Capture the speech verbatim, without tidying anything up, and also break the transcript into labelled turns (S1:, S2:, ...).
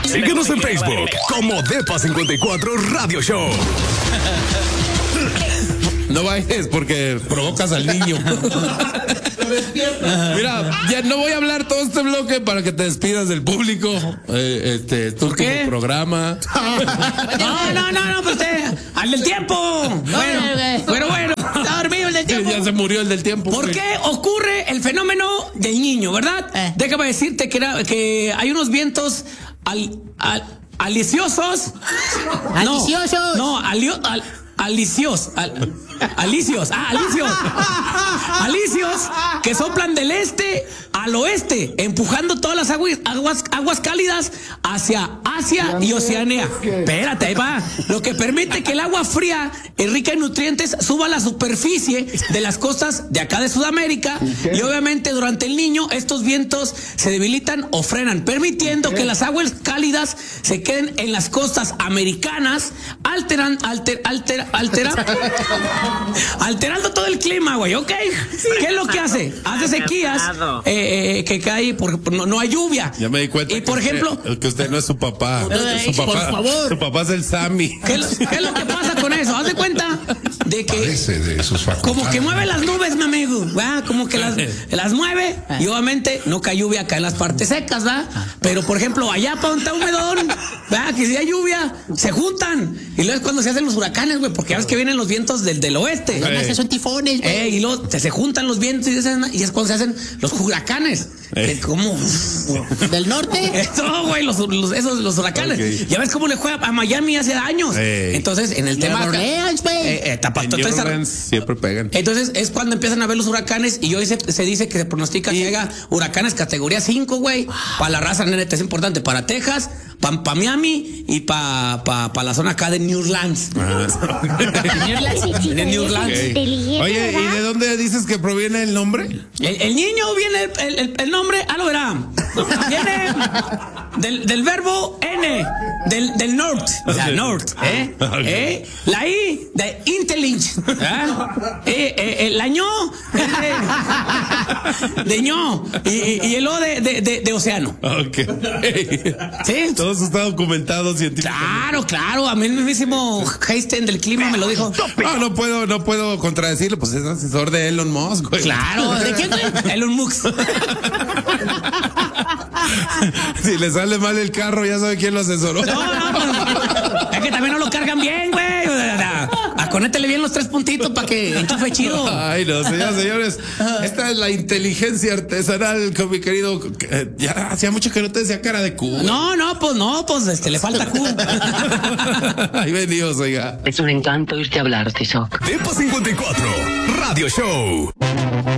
S1: Síguenos en Facebook como Depa cincuenta y cuatro Radio Show.
S2: No vayas porque provocas al niño. Mira, ya no voy a hablar todo este bloque para que te despidas del público. Eh, este, tu último programa.
S3: No, no, no, no, pues usted, al del tiempo. Bueno, pero bueno, está dormido el del tiempo.
S2: Ya se murió el del tiempo.
S3: ¿Por qué ocurre el fenómeno del niño, verdad? Eh. Déjame decirte que, era, que hay unos vientos al, al, aliciosos.
S4: ¿Aliciosos?
S3: No, no alio, al, alicios. Al, Alicios, ah, alicios. Alicios que soplan del este al oeste, empujando todas las aguas, aguas, aguas cálidas hacia Asia y Oceanía. Espérate, ahí va. Lo que permite que el agua fría y rica en nutrientes suba a la superficie de las costas de acá de Sudamérica. Y obviamente durante el Niño estos vientos se debilitan o frenan, permitiendo que las aguas cálidas se queden en las costas americanas, alteran, alter, alter, altera, alterando todo el clima, güey, ¿ok? ¿Qué es lo que hace? Hace sequías, eh, eh, que cae, por, no, no hay lluvia.
S2: Ya me di cuenta.
S3: Y por
S2: que
S3: ejemplo,
S2: usted, que usted no es su papá.
S3: Ay,
S2: su papá,
S3: por favor.
S2: Su papá es el Sammy.
S3: ¿Qué, ¿Qué es lo que pasa con eso? Haz de cuenta de que
S1: de sus
S3: como que mueve las nubes, mi amigo, ¿va? Como que las, las mueve y obviamente no cae lluvia acá en las partes secas, ¿va? Pero por ejemplo, allá para donde está humedón, ¿va? Que si hay lluvia, se juntan. Y luego es cuando se hacen los huracanes, güey, porque ya ves que vienen los vientos del, del oeste.
S4: Hey. Son tifones, güey.
S3: Eh, y luego se, se juntan los vientos y, y es cuando se hacen los huracanes. Eh. ¿Cómo?
S4: ¿Del norte?
S3: No, güey, los, los, esos, los huracanes. Okay. Ya ves cómo le juega a Miami hace años. Hey. Entonces, en el tema.
S4: Orleans, güey.
S3: Eh, eh,
S2: entonces, siempre pegan.
S3: Entonces, es cuando empiezan a ver los huracanes y hoy se, se dice que se pronostica que haya huracanes categoría cinco, güey. Para la raza, neta, es importante. Para Texas, para pa Miami y para pa, pa la zona acá de New Orleans.
S2: De New Orleans. Okay. Oye, ¿y de dónde dices que proviene el nombre?
S3: El, el niño viene, el, el, el nombre, ah, lo verá. Viene del, del verbo N, del, del north, o sea, north, ¿eh? Okay. ¿Eh? La I de intelligence, ¿eh? Eh, eh, el año de, de ño y, y el O de, de, de, de océano.
S2: Ok.
S3: ¿Sí?
S2: Todo eso está documentado científicamente.
S3: Claro, claro. A mí el mismísimo Einstein del clima me lo dijo.
S2: No, no puedo, no puedo contradecirlo, pues es asesor de Elon Musk, güey.
S3: Claro, ¿de quién, güey? Elon Musk.
S2: Si le sale mal el carro, ya sabe quién lo asesoró.
S3: No, no, no. Es que también no lo cargan bien, güey. Aconétele bien los tres puntitos para que enchufe chido.
S2: Ay, no, señoras, señores. Esta es la inteligencia artesanal con mi querido. Eh, ya hacía mucho que no te decía cara de cubo.
S3: No, no, pues no, pues este le falta cubo.
S2: Ahí venimos, oiga.
S5: Es un encanto irte a hablar, Tizoc.
S1: Depa cincuenta y cuatro Radio Show.